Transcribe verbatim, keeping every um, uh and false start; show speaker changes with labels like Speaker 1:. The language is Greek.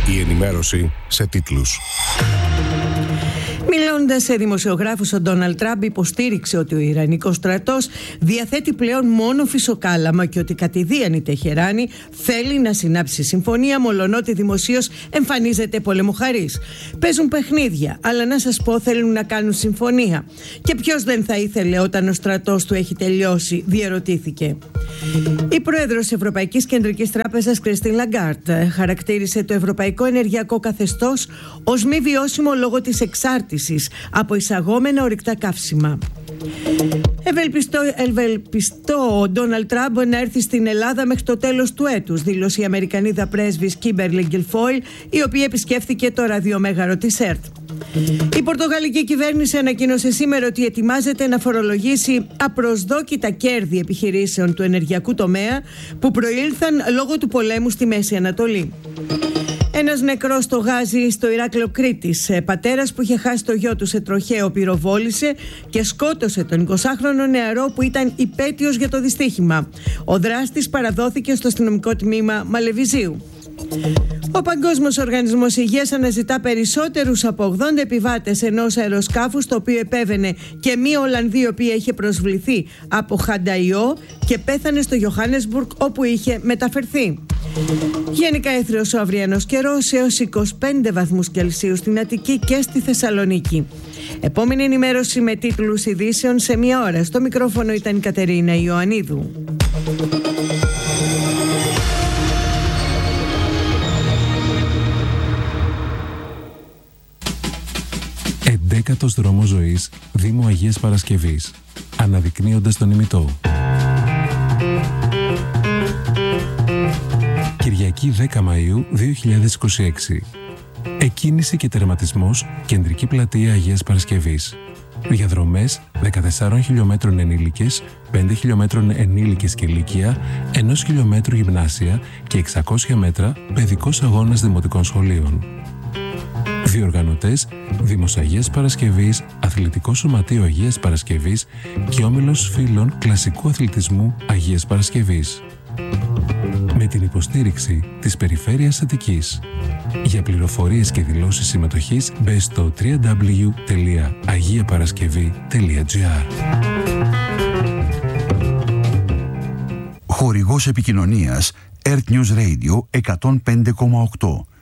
Speaker 1: Η ενημέρωση σε τίτλους.
Speaker 2: Μιλώντας σε δημοσιογράφους, ο Ντόναλντ Τραμπ υποστήριξε ότι ο Ιρανικός στρατός διαθέτει πλέον μόνο φυσοκάλαμα και ότι κατηδίαν η Τεχεράνη θέλει να συνάψει συμφωνία, μολονότι δημοσίως εμφανίζεται πολεμοχαρής. Παίζουν παιχνίδια, αλλά να σας πω, θέλουν να κάνουν συμφωνία. Και ποιος δεν θα ήθελε όταν ο στρατός του έχει τελειώσει, διερωτήθηκε. Η πρόεδρος Ευρωπαϊκής Κεντρικής Τράπεζας, Κριστίν Λαγκάρτ, χαρακτήρισε το ευρωπαϊκό ενεργειακό καθεστώς ως μη βιώσιμο λόγω της εξάρτησης από εισαγόμενα ορυκτά καύσιμα. Ευελπιστώ, ευελπιστώ ο Ντόναλντ Τραμπ να έρθει στην Ελλάδα μέχρι το τέλος του έτους, δήλωσε η Αμερικανίδα πρέσβης Κίμπερλι Γκιλφόιλ, η οποία επισκέφθηκε το ραδιομέγαρο της ΕΡΤ. Η πορτογαλική κυβέρνηση ανακοίνωσε σήμερα ότι ετοιμάζεται να φορολογήσει απροσδόκητα κέρδη επιχειρήσεων του ενεργειακού τομέα που προήλθαν λόγω του πολέμου στη Μέση Ανατολή. Ένας νεκρός στο Γάζι, στο Ηράκλειο Κρήτης. Πατέρας που είχε χάσει το γιο του σε τροχαίο πυροβόλησε και σκότωσε τον εικοσάχρονο νεαρό που ήταν υπέτειος για το δυστύχημα. Ο δράστης παραδόθηκε στο αστυνομικό τμήμα Μαλεβιζίου. Ο Παγκόσμιος Οργανισμός Υγείας αναζητά περισσότερους από ογδόντα επιβάτες ενός αεροσκάφους το οποίο επέβαινε και μία Ολλανδή η οποία είχε προσβληθεί από χανταϊό και πέθανε στο Johannesburg όπου είχε μεταφερθεί. Γενικά έθριος ο αυριανός καιρός έως είκοσι πέντε βαθμούς Κελσίου στην Αττική και στη Θεσσαλονίκη. Επόμενη ενημέρωση με τίτλους ειδήσεων σε μία ώρα. Στο μικρόφωνο ήταν η Κατερίνα Ιωαννίδου.
Speaker 3: Εντέκατος δρόμος ζωής, Δήμο Αγίας Παρασκευής, αναδεικνύοντας τον ημιτό. Κυριακή δέκα Μαΐου δύο χιλιάδες είκοσι έξι. Εκκίνηση και τερματισμός, Κεντρική Πλατεία Αγίας Παρασκευής. Διαδρομές δεκατεσσάρων χιλιόμετρων ενήλικες, πέντε χιλιόμετρων ενήλικες και ηλικία, ενός χιλιόμετρου γυμνάσια και εξακόσια μέτρα παιδικός αγώνας δημοτικών σχολείων. Διοργανωτές Δήμος Αγίας Παρασκευής, Αθλητικό Σωματείο Αγίας Παρασκευής και Όμιλος Φίλων Κλασικού Αθλητισμού Αγίας Παρασκευής. Με την υποστήριξη της Περιφέρειας Αττικής. Για πληροφορίες και δηλώσεις συμμετοχής μπε στο double-u double-u double-u τελεία αγία παρασκευή τελεία τζι άρ.
Speaker 4: Χορηγός επικοινωνίας Earth News Radio εκατόν πέντε κόμμα οκτώ.